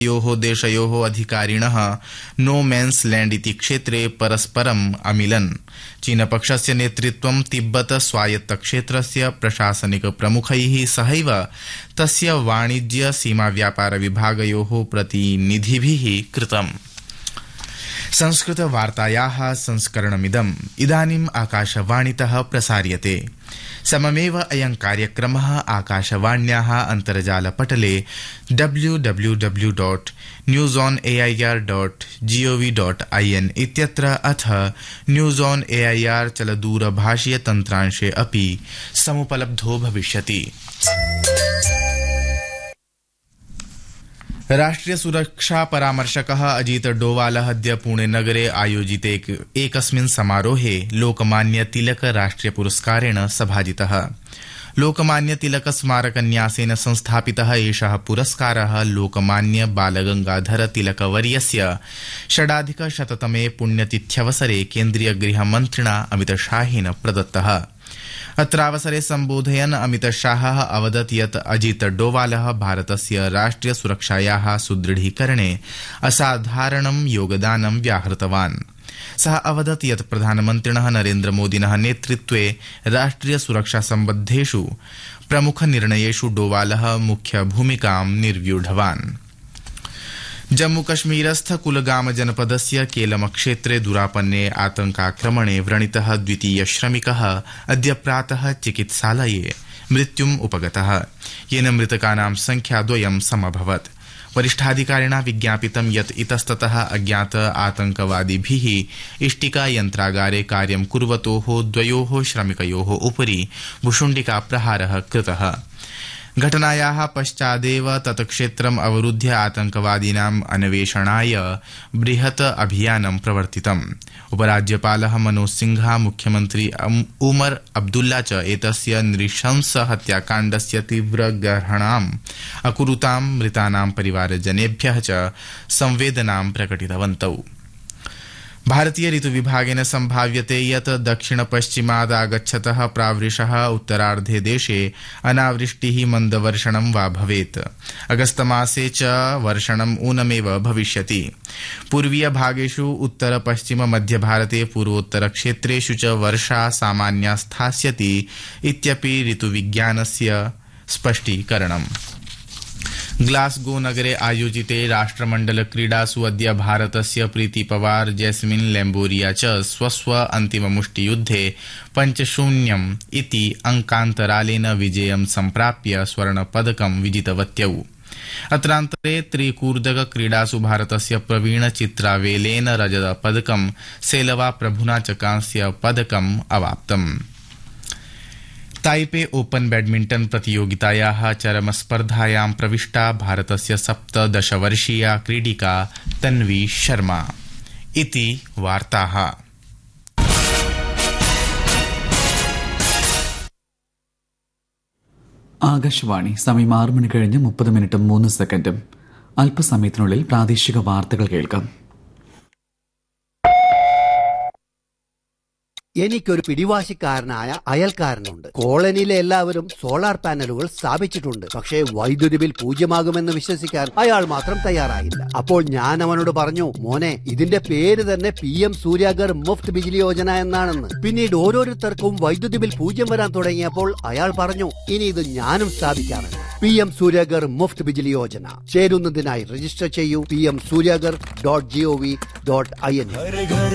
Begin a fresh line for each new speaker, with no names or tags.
योः देशयोः अधिकारिणः no man's land इति क्षेत्रे परस्परम् अमिलन्। चीनपक्षस्य नेतृत्वं तिब्बत स्वायत्त क्षेत्रस्य प्रशासनिक प्रमुखैः सहैव तस्य वाणिज्य सीमा व्यापार विभागयोः प्रतिनिधिभिः कृतम्। संस्कृत वार्तायाः संस्करणमिदम् इदानीम् आकाशवाणीतः प्रसार्यते। सममेव अयं कार्यक्रमः आकाशवाण्याः अन्तर्जालपटले www.newsonair.gov.in इत्यत्र अथ न्यूज़ ऑन एआईआर चलदूरभाषीय तन्त्रांशे अपि समुपलब्धो भविष्यति। राष्ट्रिय सुरक्षा परामर्शकः अजीत डोवालः अद्य पुणे नगरे आयोजिते एकस्मिन् समारोहे लोकमान्य तिलक राष्ट्रिय पुरस्कारेण सभाजितः। लोकमान्य तिलक स्मारक न्यासेन संस्थापितः एषः पुरस्कारः लोकमान्य बालगंगाधर तिलक वर्यस्य 1,000तमे पुण्यतिथ्यवसरे केन्द्रीय गृहमन्त्रिणा अमितशाहेन प्रदत्तः। अत्रावसरे सम्बोधयन् अमितशाहः अवदत् यत् अजीत डोवालः भारतस्य राष्ट्रिय सुरक्षायाः सुदृढीकरणे असाधारणं योगदानं व्याहृतवान्। सः अवदत् यत् प्रधानमन्त्रिणः नरेन्द्रमोदिनः नेतृत्वे राष्ट्रिय सुरक्षा सम्बद्धेषु प्रमुख निर्णयेषु डोवालः मुख्य भूमिकां निर्व्यूढवान्। जम्मूकश्मीरस्थ कुलगाम जनपदस्य केलम क्षेत्रे दुरापन्ने आतंकाक्रमणे व्रणितः द्वितीय श्रमिकः अद्य प्रातः चिकित्सालये मृत्युम् उपगतः, येन मृतकानां संख्या 2 समभवत्। वरिष्ठाधिकारिणा विज्ञापितं यत् इतस्ततः अज्ञात आतंकवादिभिः इष्टिका यन्त्रागारे कार्यं कुर्वतोः 2 श्रमिकयोः उपरि भुशुण्डिका प्रहारः कृतः। घटनायाः पश्चादेव तत्क्षेत्रम् अवरुध्य आतंकवादिनाम् अन्वेषणाय बृहत् अभियानं प्रवर्तितम्। उपराज्यपालः मनोज सिंह, मुख्यमन्त्री उमर अब्दुल्ला च एतस्य नृशंस हत्याकाण्डस्य तीव्र गर्हणाम् अकुरुतां मृतानां परिवारजनेभ्यः च संवेदनां प्रकटितवन्तौ। भारतीय ऋतुविभागेन सम्भाव्यते यत् दक्षिण पश्चिमादागच्छतः प्रावृषः उत्तरार्धे देशे अनावृष्टिः मन्दवर्षणं वा भवेत्। अगस्तमासे च वर्षणम् ऊनमेव भविष्यति। पूर्वीय भागेषु उत्तर पश्चिम मध्य भारते पूर्वोत्तर क्षेत्रेषु च वर्षा सामान्या स्थास्यति इत्यपि ऋतुविज्ञानस्य स्पष्टीकरणम्। ग्लासगो नगरे आयोजिते राष्ट्रमण्डल क्रीडासु अद्य भारतस्य प्रीति पवार, जैस्मिन लैम्बोरिया च स्वस्व अन्तिममुष्टियुद्धे 5-0 इति अंकान्तरालेन विजयं सम्प्राप्य स्वर्णपदकं विजितवत्यौ। अत्रान्तरे त्रिकूर्दक क्रीडासु भारतस्य प्रवीण चित्रावेलेन रजतपदकं, सेलवा प्रभुना च कांस्य पदकम् अवाप्तम्। ताइपे ओपन बैडमिंटन प्रतियोगितायाः चरमस्पर्धायां प्रविष्टा भारतस्य 17-वर्षीया क्रीडिका तन्वी शर्मा। इति वार्ताः।
ആകാശവാണി സമയം 6 മണി കഴിഞ്ഞ് 30 മിനിറ്റും 3 സെക്കൻഡും. അല്പസമയത്തിനുള്ളിൽ പ്രാദേശിക വാർത്തകൾ കേൾക്കാം.
എനിക്കൊരു പിടിവാശിക്കാരനായ അയൽക്കാരനുണ്ട്. കോളനിയിലെ എല്ലാവരും സോളാർ പാനലുകൾ സ്ഥാപിച്ചിട്ടുണ്ട്. പക്ഷേ വൈദ്യുതി ബിൽ 0 വിശ്വസിക്കാൻ അയാൾ മാത്രം തയ്യാറായില്ല. അപ്പോൾ ഞാൻ അവനോട് പറഞ്ഞു, മോനെ, ഇതിന്റെ പേര് തന്നെ PM സൂര്യാഗർ മുഫ്ത് ബിജ്ലി യോജന എന്നാണെന്ന്. പിന്നീട് ഓരോരുത്തർക്കും വൈദ്യുതി ബിൽ 0 വരാൻ തുടങ്ങിയപ്പോൾ അയാൾ പറഞ്ഞു, ഇനി ഇത് ഞാനും സ്ഥാപിക്കാമെന്ന്. PM സൂര്യാഗർ മുഫ്ത് ബിജ്ലി യോജന ചേരുന്നതിനായി രജിസ്റ്റർ ചെയ്യൂ. pmsuryagar.gov.in.